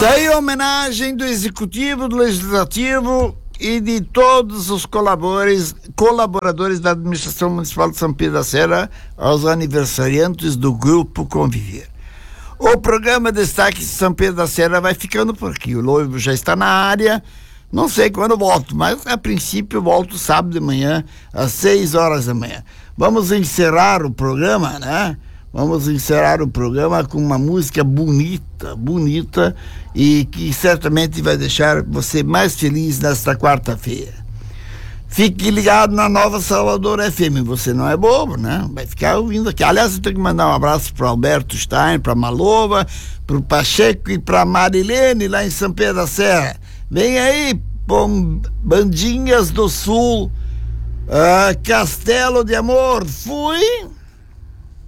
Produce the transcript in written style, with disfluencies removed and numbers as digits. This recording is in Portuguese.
Tá aí a homenagem do Executivo, do Legislativo e de todos os colaboradores da Administração Municipal de São Pedro da Serra aos aniversariantes do Grupo Conviver. O programa Destaque de São Pedro da Serra vai ficando por aqui. O Loivo já está na área. Não sei quando eu volto, mas a princípio eu volto sábado de manhã, às 6 horas da manhã. Vamos encerrar o programa, né? Vamos encerrar o programa com uma música bonita e que certamente vai deixar você mais feliz nesta quarta-feira. Fique ligado na Nova Salvador FM, você não é bobo, né? Vai ficar ouvindo aqui. Aliás, eu tenho que mandar um abraço para Alberto Stein, para Malova, para o Pacheco e para Marilene lá em São Pedro da Serra. Vem aí, Bandinhas do Sul, Castelo de Amor. Fui!